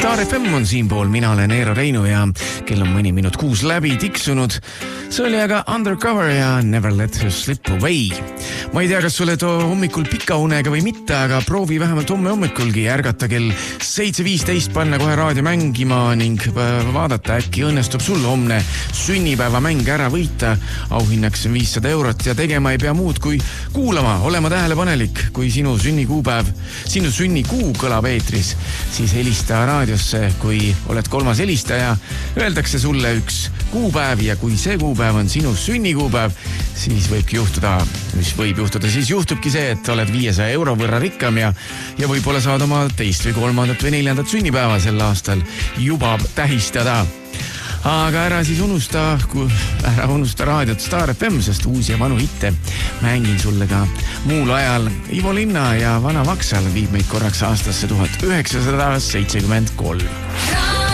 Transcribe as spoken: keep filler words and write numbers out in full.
Star F M on siinpool, mina olen Eero Reinu ja kell on mõni minut kuus läbi tiksunud. See oli aga Undercover ja Never Let Her Slip Away. Ma ei tea, kas sa oled hommikul pika unega või mitte, aga proovi vähemalt homme hommikulgi ärgata kell seitse viisteist, panna kohe raadio mängima ning vaadata, äkki õnnestub sul homne sünnipäeva mäng ära võita. Auhinnaks on viissada eurot ja tegema ei pea muud kui kuulama, olema tähelepanelik, kui sinu sünnikuupäev, sinu sünnikuu kõlab eetris, siis helista raadiosse, kui oled kolmas helistaja, öeldakse sulle üks kuupäev ja kui see kuupäev on sinu sünnikuupäev, siis võibki juhtuda, mis võib juhtuda, siis juhtubki see, et oled viiesaja euro võrra rikkam ja, ja võib-olla saad oma teist või kolmandat või neljandat sünnipäeva sel aastal juba tähistada. Aga ära siis unusta, ära unusta raadiot Star F M, sest uusi ja vanu hitte mängin sulle ka muul ajal. Ivo Linna ja Vana Vaksal viib meid korraks aastasse tuhat üheksasada seitsekümmend kolm.